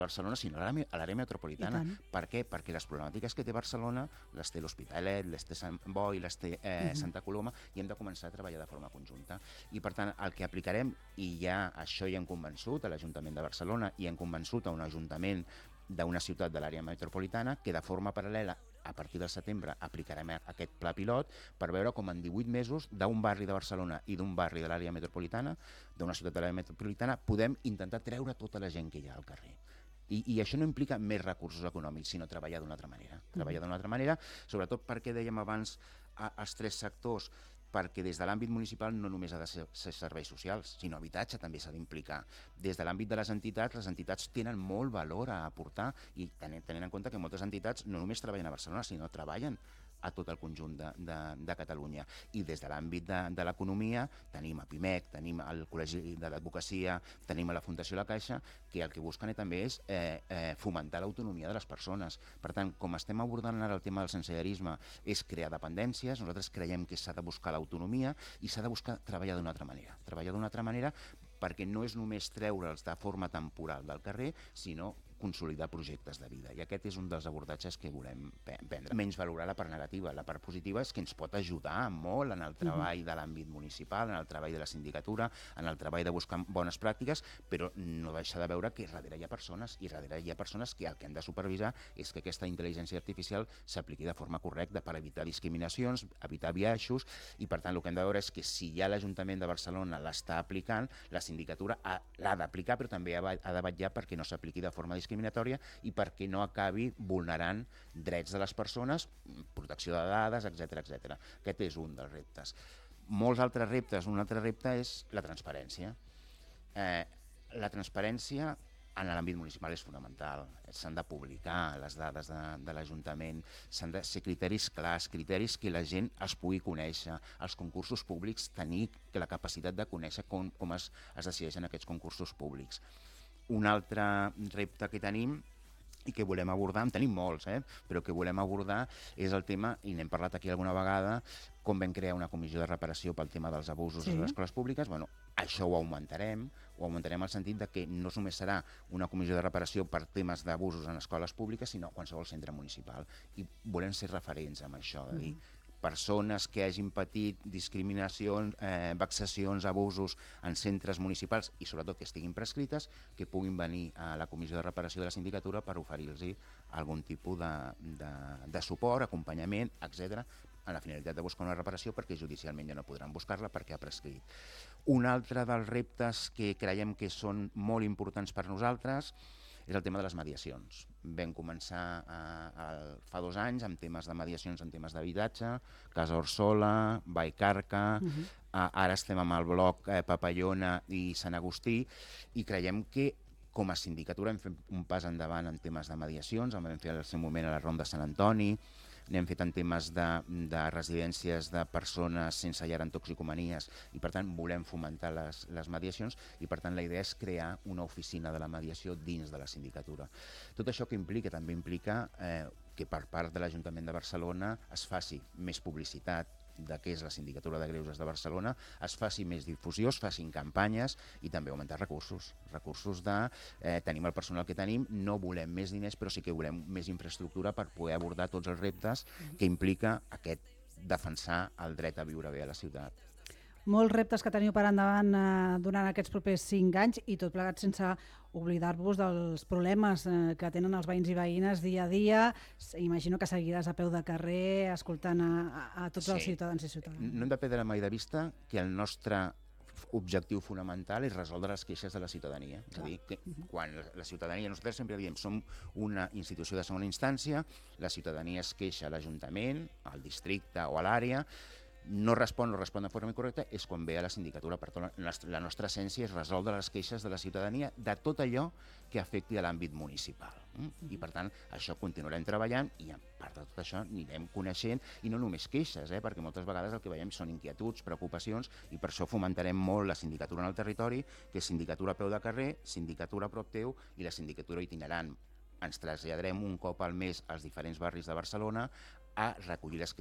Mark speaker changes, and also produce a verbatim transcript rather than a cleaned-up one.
Speaker 1: Barcelona, sinó a l'àrea metropolitana. Per què? Perquè les problemàtiques que té Barcelona les té l'Hospitalet, les té Sant Boi, les té eh, uh-huh. Santa Coloma, i hem de començar a treballar de forma conjunta. I per tant, el que aplicarem, i ja això hi hem convençut a l'Ajuntament de Barcelona i hem convençut a un ajuntament d'una ciutat de l'àrea metropolitana, que de forma paral·lela a partir del setembre aplicarem aquest pla pilot per veure com en divuit mesos d'un barri de Barcelona i d'un barri de l'àrea metropolitana, d'una ciutat de l'àrea metropolitana, podem intentar treure tota la gent que hi ha al carrer. I, I això no implica més recursos econòmics, sinó treballar d'una altra manera. Treballar d'una altra manera, sobretot perquè dèiem abans a, als tres sectors, perquè des de l'àmbit municipal no només ha de ser, ser serveis socials, sinó habitatge també s'ha d'implicar. Des de l'àmbit de les entitats, les entitats tenen molt valor a aportar i tenint, tenint en compte que moltes entitats no només treballen a Barcelona, sinó treballen a tot el conjunt de, de, de Catalunya. I des de l'àmbit de, de l'economia tenim a PIMEC, tenim el Col·legi de l'Advocacia, tenim a la Fundació La Caixa, que el que busquen també és eh, eh, fomentar l'autonomia de les persones. Per tant, com estem abordant ara el tema del sensellarisme, és crear dependències, nosaltres creiem que s'ha de buscar l'autonomia i s'ha de buscar treballar d'una altra manera. Treballar d'una altra manera perquè no és només treure'ls de forma temporal del carrer, sinó consolidar projectes de vida. I aquest és un dels abordatges que volem prendre. Menys valorar la part negativa. La part positiva és que ens pot ajudar molt en el treball de l'àmbit municipal, en el treball de la sindicatura, en el treball de buscar bones pràctiques, però no deixar de veure que darrere hi ha persones, i darrere hi ha persones que el que hem de supervisar és que aquesta intel·ligència artificial s'apliqui de forma correcta per evitar discriminacions, evitar biaixos, i per tant el que hem de veure és que si ja l'Ajuntament de Barcelona l'està aplicant, la sindicatura l'ha d'aplicar, però també ha de vetllar perquè no s'apliqui de forma discriminatòria discriminatòria i perquè no acabi vulnerant drets de les persones, protecció de dades, etcètera etcètera. Aquest és un dels reptes. Molts altres reptes. Un altre repte és la transparència. Eh, la transparència en l'àmbit municipal és fonamental. S'han de publicar les dades de, de l'Ajuntament, s'han de ser criteris clars, criteris que la gent es pugui conèixer, els concursos públics, tenir la capacitat de conèixer com, com es, es decideixen aquests concursos públics. Un altre repte que tenim i que volem abordar, en tenim molts, eh? però que volem abordar és el tema, i n'hem parlat aquí alguna vegada, com vam crear una comissió de reparació pel tema dels abusos sí. a les escoles públiques. Bueno, això ho augmentarem, ho augmentarem en el sentit de que no només serà una comissió de reparació per temes d'abusos en escoles públiques, sinó qualsevol centre municipal. I volem ser referents amb això, de dir, mm. persones que hagin patit discriminacions, eh, vexacions, abusos en centres municipals i sobretot que estiguin prescrites, que puguin venir a la comissió de reparació de la sindicatura per oferir-los algun tipus de, de, de suport, acompanyament, etcètera, amb la finalitat de buscar una reparació perquè judicialment ja no podran buscar-la perquè ha prescrit. Un altre dels reptes que creiem que són molt importants per nosaltres és el tema de les mediacions. Vam començar a, a, fa dos anys amb temes de mediacions en temes d'habitatge, Casa Orsola, Vallcarca, uh-huh. a, ara estem amb el bloc eh, Papallona i Sant Agustí, i creiem que com a sindicatura hem fet un pas endavant en temes de mediacions, en vam fer al seu moment a la Ronda Sant Antoni, n'hem fet en temes de, de residències de persones sense llar en toxicomanies, i per tant volem fomentar les, les mediacions, i per tant la idea és crear una oficina de la mediació dins de la sindicatura. Tot això que implica, també implica eh, que per part de l'Ajuntament de Barcelona es faci més publicitat de què és la Sindicatura de Greuges de Barcelona, es faci més difusió, es facin campanyes i també augmentar recursos. Recursos de eh, tenim el personal que tenim, no volem més diners, però sí que volem més infraestructura per poder abordar tots els reptes que implica aquest defensar el dret a viure bé a la ciutat.
Speaker 2: Molts reptes que teniu per endavant eh, durant aquests propers cinc anys i tot plegat sense oblidar-vos dels problemes eh, que tenen els veïns i veïnes dia a dia. Imagino que seguiràs a peu de carrer escoltant a, a, a tots sí. els ciutadans i ciutadanes.
Speaker 1: No hem de perdre mai de vista que el nostre objectiu fonamental és resoldre les queixes de la ciutadania. És a dir, que quan la ciutadania, nosaltres sempre diem, som una institució de segona instància, la ciutadania es queixa a l'Ajuntament, al districte o a l'àrea, no respon o respon de forma incorrecta, és quan ve a la sindicatura. Per tant, la nostra essència és resoldre les queixes de la ciutadania de tot allò que afecti a l'àmbit municipal. I per tant, això continuarem treballant i a part de tot això anirem coneixent, i no només queixes, eh? perquè moltes vegades el que veiem són inquietuds, preocupacions, i per això fomentarem molt la sindicatura en el territori, que és sindicatura a peu de carrer, sindicatura a prop teu i la sindicatura itinerant. Ens traslladarem un cop al mes als diferents barris de Barcelona a recollir les queixes